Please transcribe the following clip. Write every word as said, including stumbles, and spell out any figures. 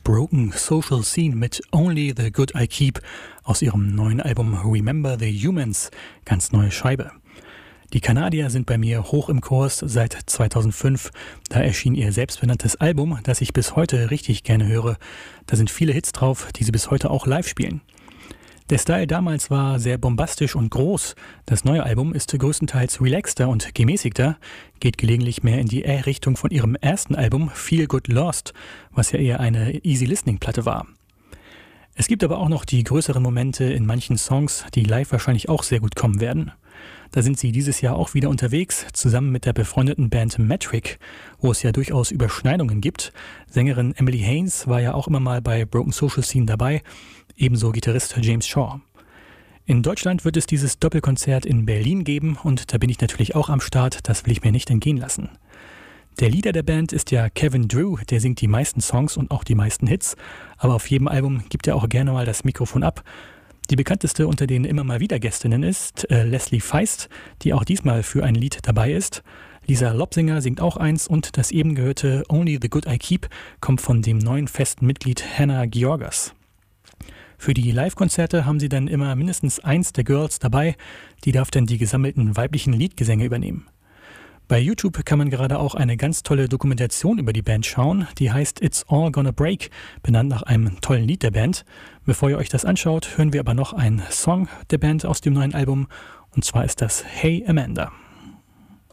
Broken Social Scene mit Only the Good I Keep aus ihrem neuen Album Remember the Humans, ganz neue Scheibe. Die Kanadier sind bei mir hoch im Kurs seit zweitausendfünf. Da erschien ihr selbstbenanntes Album, das ich bis heute richtig gerne höre. Da sind viele Hits drauf, die sie bis heute auch live spielen. Der Style damals war sehr bombastisch und groß. Das neue Album ist größtenteils relaxter und gemäßigter, geht gelegentlich mehr in die Richtung von ihrem ersten Album Feel Good Lost, was ja eher eine Easy-Listening-Platte war. Es gibt aber auch noch die größeren Momente in manchen Songs, die live wahrscheinlich auch sehr gut kommen werden. Da sind sie dieses Jahr auch wieder unterwegs, zusammen mit der befreundeten Band Metric, wo es ja durchaus Überschneidungen gibt. Sängerin Emily Haines war ja auch immer mal bei Broken Social Scene dabei, ebenso Gitarrist James Shaw. In Deutschland wird es dieses Doppelkonzert in Berlin geben und da bin ich natürlich auch am Start, das will ich mir nicht entgehen lassen. Der Leader der Band ist ja Kevin Drew, der singt die meisten Songs und auch die meisten Hits, aber auf jedem Album gibt er auch gerne mal das Mikrofon ab. Die bekannteste unter den immer mal wieder Gästinnen ist äh, Leslie Feist, die auch diesmal für ein Lied dabei ist. Lisa Lobsinger singt auch eins und das eben gehörte Only the Good I Keep kommt von dem neuen festen Mitglied Hannah Georgas. Für die Live-Konzerte haben sie dann immer mindestens eins der Girls dabei, die darf dann die gesammelten weiblichen Liedgesänge übernehmen. Bei YouTube kann man gerade auch eine ganz tolle Dokumentation über die Band schauen, die heißt It's All Gonna Break, benannt nach einem tollen Lied der Band. Bevor ihr euch das anschaut, hören wir aber noch einen Song der Band aus dem neuen Album, und zwar ist das Hey Amanda.